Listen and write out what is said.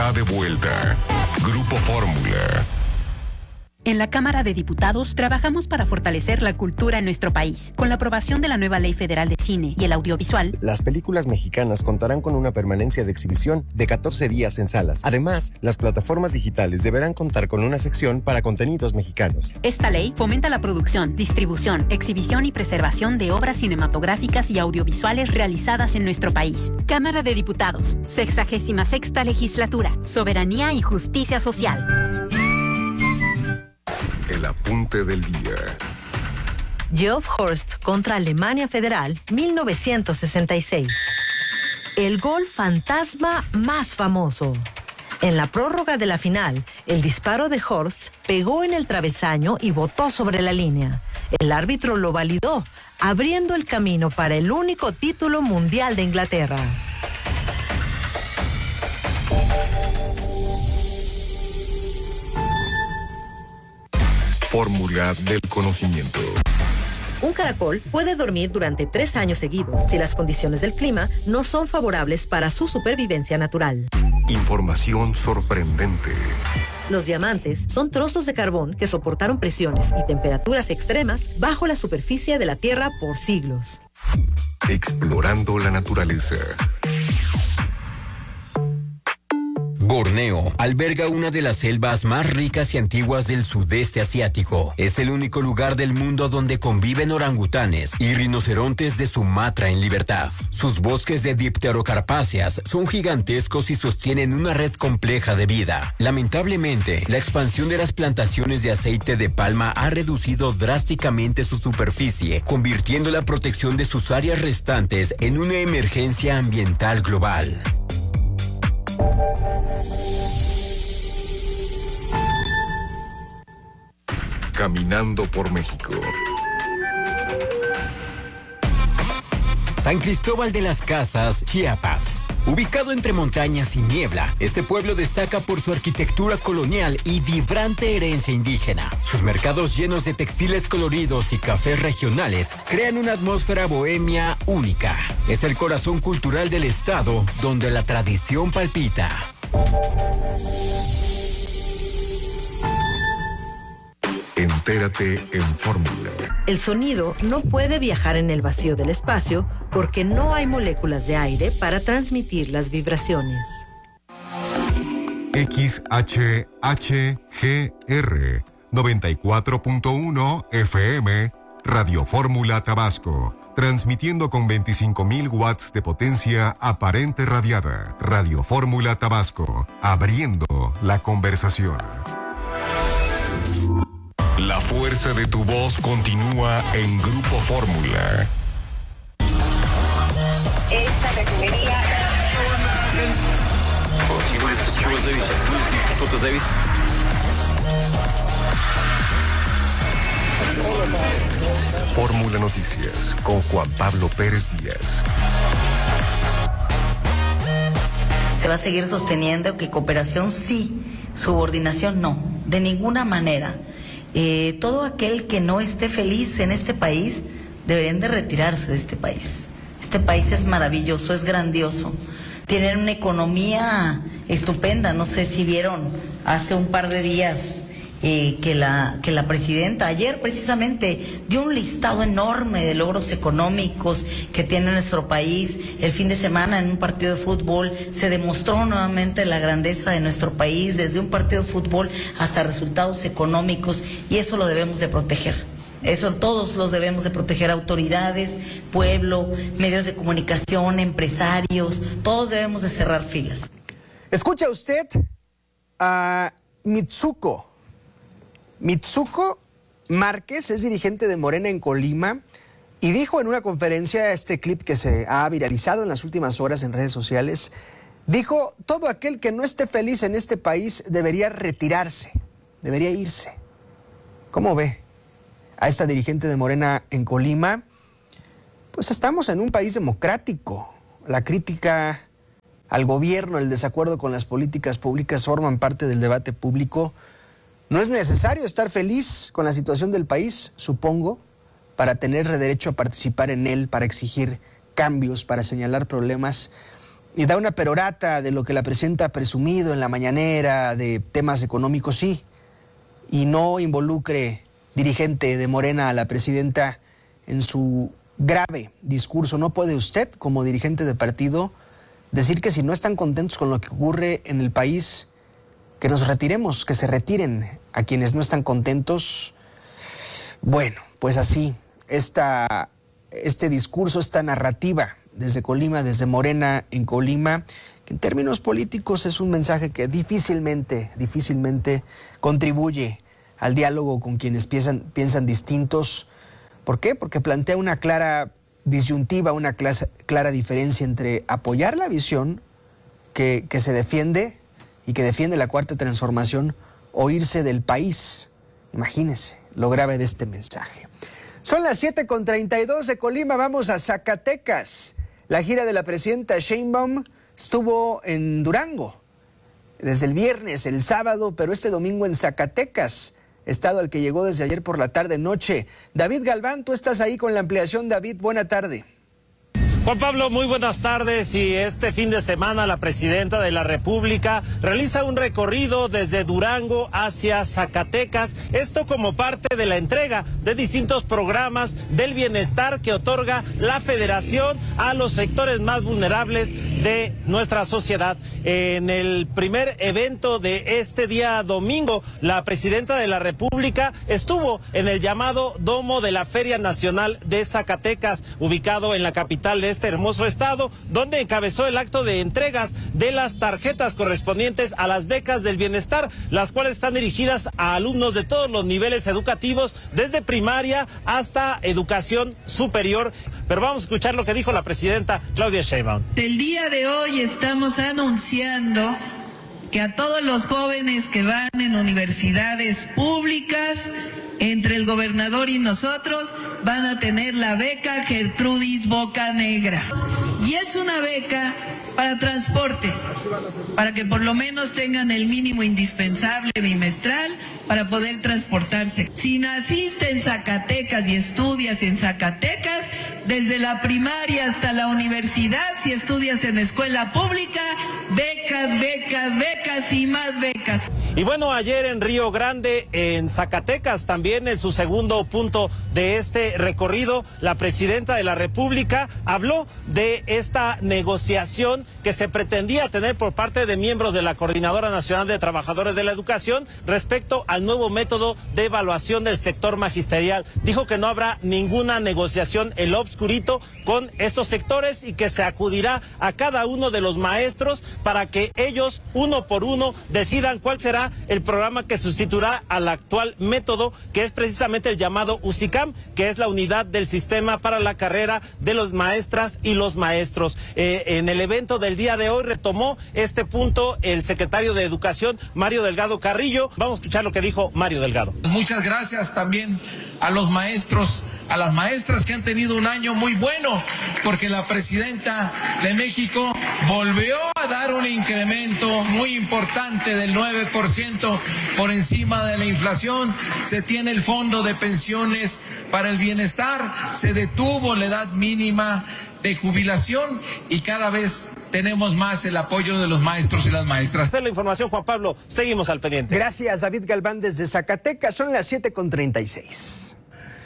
está de vuelta. Grupo Fórmula. En la Cámara de Diputados trabajamos para fortalecer la cultura en nuestro país. Con la aprobación de la nueva Ley Federal de Cine y el Audiovisual, las películas mexicanas contarán con una permanencia de exhibición de 14 días en salas. Además, las plataformas digitales deberán contar con una sección para contenidos mexicanos. Esta ley fomenta la producción, distribución, exhibición y preservación de obras cinematográficas y audiovisuales realizadas en nuestro país. Cámara de Diputados, 66ª Legislatura, Soberanía y Justicia Social. El apunte del día. Geoff Horst contra Alemania Federal, 1966. El gol fantasma más famoso. En la prórroga de la final, el disparo de Horst pegó en el travesaño y botó sobre la línea. El árbitro lo validó, abriendo el camino para el único título mundial de Inglaterra. Fórmula del conocimiento. Un caracol puede dormir durante 3 años seguidos si las condiciones del clima no son favorables para su supervivencia natural. Información sorprendente. Los diamantes son trozos de carbón que soportaron presiones y temperaturas extremas bajo la superficie de la Tierra por siglos. Explorando la naturaleza. Borneo alberga una de las selvas más ricas y antiguas del sudeste asiático. Es el único lugar del mundo donde conviven orangutanes y rinocerontes de Sumatra en libertad. Sus bosques de dipterocarpáceas son gigantescos y sostienen una red compleja de vida. Lamentablemente, la expansión de las plantaciones de aceite de palma ha reducido drásticamente su superficie, convirtiendo la protección de sus áreas restantes en una emergencia ambiental global. Caminando por México. San Cristóbal de las Casas, Chiapas. Ubicado entre montañas y niebla, este pueblo destaca por su arquitectura colonial y vibrante herencia indígena. Sus mercados llenos de textiles coloridos y cafés regionales crean una atmósfera bohemia única. Es el corazón cultural del estado, donde la tradición palpita. Entérate en Fórmula. El sonido no puede viajar en el vacío del espacio porque no hay moléculas de aire para transmitir las vibraciones. XHHGR 94.1 FM Radio Fórmula Tabasco. Transmitiendo con 25.000 watts de potencia aparente radiada. Radio Fórmula Tabasco. Abriendo la conversación. La fuerza de tu voz continúa en Grupo Fórmula. Esta refinería... Fórmula Noticias con Juan Pablo Pérez Díaz. Se va a seguir sosteniendo que cooperación sí, subordinación no, de ninguna manera. Todo aquel que no esté feliz en este país deberían de retirarse de este país. Este país es maravilloso, es grandioso. Tienen una economía estupenda. No sé si vieron hace un par de días que la presidenta ayer precisamente dio un listado enorme de logros económicos que tiene nuestro país. El fin de semana en un partido de fútbol se demostró nuevamente la grandeza de nuestro país, desde un partido de fútbol hasta resultados económicos, y eso lo debemos de proteger. Eso todos los debemos de proteger, autoridades, pueblo, medios de comunicación, empresarios, todos debemos de cerrar filas. Escucha usted a Mitsuko Márquez, es dirigente de Morena en Colima, y dijo en una conferencia, este clip que se ha viralizado en las últimas horas en redes sociales, dijo: todo aquel que no esté feliz en este país debería retirarse, debería irse. ¿Cómo ve a esta dirigente de Morena en Colima? Pues estamos en un país democrático. La crítica al gobierno, el desacuerdo con las políticas públicas forman parte del debate público. No es necesario estar feliz con la situación del país, supongo, para tener derecho a participar en él, para exigir cambios, para señalar problemas. y da una perorata de lo que la presidenta ha presumido en la mañanera de temas económicos, sí, y no involucre dirigente de Morena a la presidenta en su grave discurso. No puede usted, como dirigente de partido, decir que si no están contentos con lo que ocurre en el país, que nos retiremos, que se retiren a quienes no están contentos. Bueno, pues así, este discurso, esta narrativa desde Colima, desde Morena en Colima, que en términos políticos es un mensaje que difícilmente contribuye al diálogo con quienes piensan distintos. ¿Por qué? Porque plantea una clara disyuntiva, una clara diferencia entre apoyar la visión que se defiende y que defiende la Cuarta Transformación o irse del país. Imagínense lo grave de este mensaje. Son las 7:32 de Colima, vamos a Zacatecas. La gira de la presidenta Sheinbaum estuvo en Durango desde el viernes, el sábado, pero este domingo en Zacatecas, estado al que llegó desde ayer por la tarde-noche. David Galván, tú estás ahí con la ampliación. David, buena tarde. Juan Pablo, muy buenas tardes. Y este fin de semana la presidenta de la República realiza un recorrido desde Durango hacia Zacatecas, esto como parte de la entrega de distintos programas del bienestar que otorga la Federación a los sectores más vulnerables de nuestra sociedad. En el primer evento de este día domingo, la presidenta de la República estuvo en el llamado Domo de la Feria Nacional de Zacatecas, ubicado en la capital de este hermoso estado, donde encabezó el acto de entregas de las tarjetas correspondientes a las becas del bienestar, las cuales están dirigidas a alumnos de todos los niveles educativos, desde primaria hasta educación superior. Pero vamos a escuchar lo que dijo la presidenta Claudia Sheinbaum. El día de hoy estamos anunciando que a todos los jóvenes que van en universidades públicas, entre el gobernador y nosotros, van a tener la beca Gertrudis Bocanegra. Y es una beca para transporte, para que por lo menos tengan el mínimo indispensable bimestral para poder transportarse. Si naciste en Zacatecas y estudias en Zacatecas, desde la primaria hasta la universidad, si estudias en escuela pública, becas, becas, becas y más becas. Y bueno, ayer en Río Grande, en Zacatecas, también en su segundo punto de este recorrido, la presidenta de la República habló de esta negociación que se pretendía tener por parte de miembros de la Coordinadora Nacional de Trabajadores de la Educación respecto al nuevo método de evaluación del sector magisterial. Dijo que no habrá ninguna negociación en lo obscurito con estos sectores y que se acudirá a cada uno de los maestros para que ellos, uno por uno, decidan cuál será el programa que sustituirá al actual método, que es precisamente el llamado UCICAM, que es la unidad del sistema para la carrera de los maestras y los maestros. En el evento del día de hoy retomó este punto el secretario de Educación, Mario Delgado Carrillo. Vamos a escuchar lo que dijo Mario Delgado. Muchas gracias también a los maestros, a las maestras que han tenido un año muy bueno, porque la presidenta de México volvió a dar un incremento muy importante del 9% por encima de la inflación. Se tiene el fondo de pensiones para el bienestar, se detuvo la edad mínima de jubilación y cada vez tenemos más el apoyo de los maestros y las maestras. Esta es la información, Juan Pablo. Seguimos al pendiente. Gracias, David Galván, desde Zacatecas. Son las 7:36.